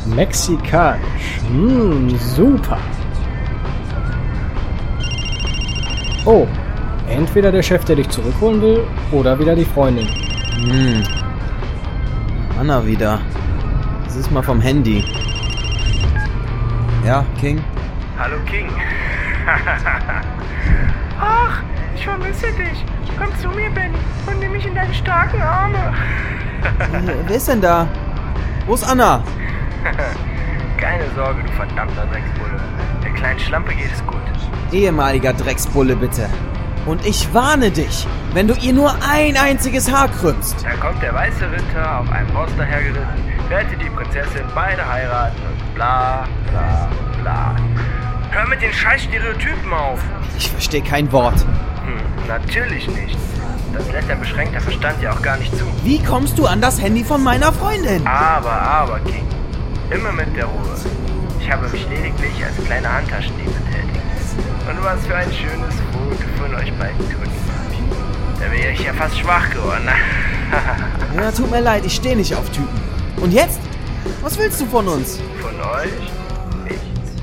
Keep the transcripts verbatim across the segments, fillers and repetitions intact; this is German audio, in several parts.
Mexikanisch. Hm, super. Oh, entweder der Chef, der dich zurückholen will, oder wieder die Freundin. Hm. Anna wieder. Das ist mal vom Handy. Ja, King? Hallo King. Ach, ich vermisse dich. Komm zu mir, Benny, und nimm mich in deine starken Arme. äh, wer ist denn da? Wo ist Anna? Keine Sorge, du verdammter Drecksbulle. Der kleinen Schlampe geht es gut. Ehemaliger Drecksbulle, bitte. Und ich warne dich, wenn du ihr nur ein einziges Haar krümmst. Dann kommt der weiße Ritter auf einem Ross dahergeritten, rettet die Prinzessin, beide heiraten und bla bla bla. Hör mit den scheiß Stereotypen auf. Ich verstehe kein Wort. Hm, natürlich nicht. Das lässt dein beschränkter Verstand ja auch gar nicht zu. Wie kommst du an das Handy von meiner Freundin? Aber, aber, King. Immer mit der Ruhe. Ich habe mich lediglich als kleiner Handtaschendieb betätigt. Und was für ein schönes Foto von euch beiden tun. Da wäre ich ja fast schwach geworden. Ja, tut mir leid, ich stehe nicht auf Typen. Und jetzt? Was willst du von uns? Von euch? Nichts.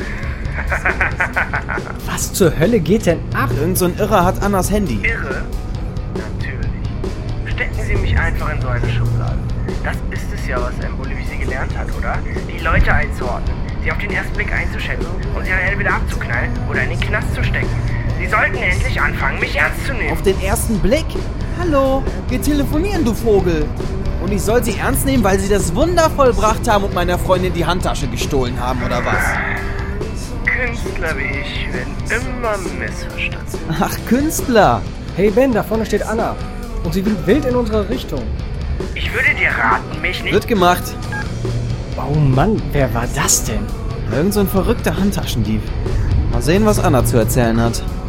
Was zur Hölle geht denn ab? Irgend so ein Irrer hat Annas Handy. Irre? Natürlich. Stecken Sie mich einfach in so eine Schublade. Das ist es ja, was Emboli wie sie gelernt hat, oder? Die Leute einzuordnen, sie auf den ersten Blick einzuschätzen und sie dann entweder abzuknallen oder in den Knast zu stecken. Sie sollten endlich anfangen, mich ernst zu nehmen. Auf den ersten Blick? Hallo, wir telefonieren, du Vogel. Und ich soll sie ernst nehmen, weil sie das Wunder vollbracht haben und meiner Freundin die Handtasche gestohlen haben, oder was? Künstler wie ich werden immer missverstanden. Ach, Künstler. Hey Ben, da vorne steht Anna. Und sie will wild in unsere Richtung. Ich würde dir raten, mich nicht... Wird gemacht. Oh Mann, wer war das denn? Irgend so ein verrückter Handtaschendieb. Mal sehen, was Anna zu erzählen hat.